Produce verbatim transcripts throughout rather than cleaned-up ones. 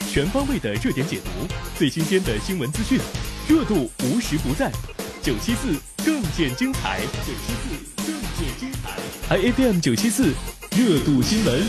全方位的热点解读，最新鲜的新闻资讯，热度无时不在。九七四更见精彩，九七四更见精彩。I F M 九七四热度新闻。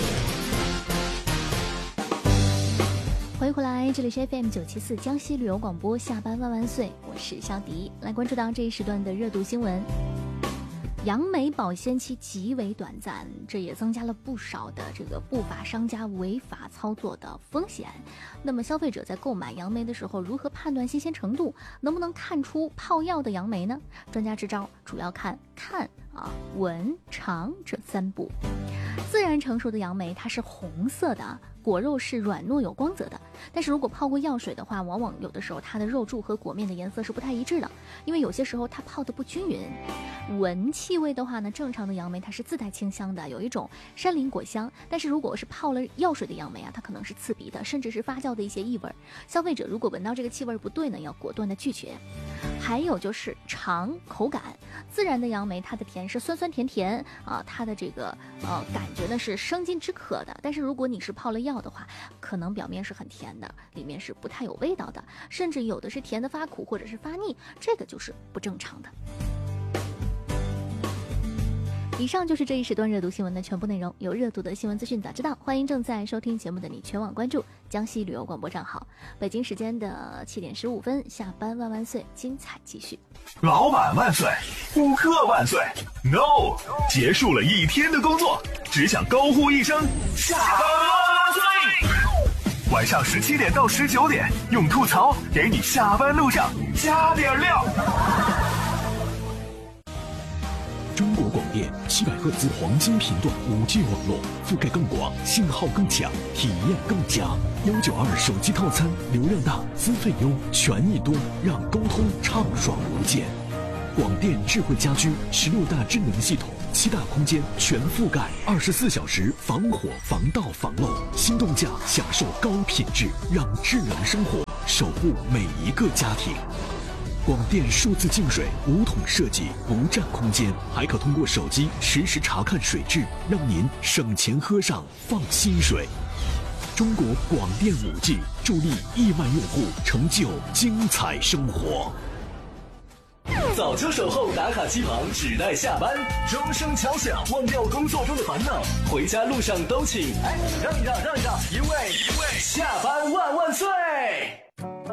欢迎回来，这里是 F M 九七四江西旅游广播，下班万万岁，我是肖迪，来关注到这一时段的热度新闻。杨梅保鲜期极为短暂，这也增加了不少的这个不法商家违法操作的风险。那么消费者在购买杨梅的时候，如何判断新鲜程度？能不能看出泡药的杨梅呢？专家支招主要看看啊、闻、尝这三步。自然成熟的杨梅它是红色的，果肉是软糯有光泽的，但是如果泡过药水的话，往往有的时候它的肉柱和果面的颜色是不太一致的，因为有些时候它泡得不均匀。闻气味的话呢，正常的杨梅它是自带清香的，有一种山林果香，但是如果是泡了药水的杨梅啊，它可能是刺鼻的，甚至是发酵的一些异味。消费者如果闻到这个气味不对呢，要果断的拒绝。还有就是尝口感，自然的杨梅它的甜是酸酸甜甜啊，它的这个呃感觉呢是生津止渴的，但是如果你是泡了药的话，可能表面是很甜的，里面是不太有味道的，甚至有的是甜的发苦或者是发腻，这个就是不正常的。以上就是这一时段热度新闻的全部内容。有热度的新闻资讯早知道，欢迎正在收听节目的你全网关注江西旅游广播账号。北京时间的七点十五分，下班万万岁，精彩继续。 老板万岁，顾客万岁 ，No， 结束了一天的工作，只想高呼一声下班万岁。晚上十七点到十九点，用吐槽给你下班路上加点料。 中国广电七百赫兹黄金频段 五 G 网络，覆盖更广，信号更强，体验更佳。一九二手机套餐，流量大，资费优，权益多，让沟通畅爽无间。广电智慧家居十六大智能系统，七大空间全覆盖，二十四小时防火防盗防漏，心动价享受高品质，让智能生活守护每一个家庭。广电数字净水无桶设计，不占空间，还可通过手机实时查看水质，让您省钱喝上放心水。中国广电 五 G 助力亿万用户成就精彩生活。 早就守候打卡机旁，只待下班。钟声敲响，忘掉工作中的烦恼，回家路上都请哎让一让让一让，因为因为下班万万岁。